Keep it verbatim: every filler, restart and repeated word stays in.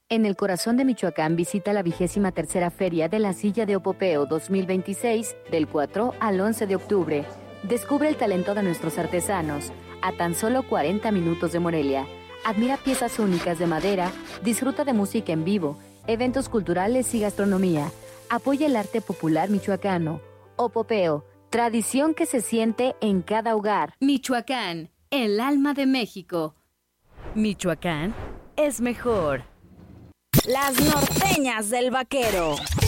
En el corazón de Michoacán visita la vigésima tercera Feria de la Silla de Opopeo dos mil veintiséis del cuatro al once de octubre. Descubre el talento de nuestros artesanos a tan solo cuarenta minutos de Morelia. Admira piezas únicas de madera, disfruta de música en vivo, eventos culturales y gastronomía. Apoya el arte popular michoacano. Opopeo, tradición que se siente en cada hogar. Michoacán, el alma de México. Michoacán es mejor. Las norteñas del vaquero.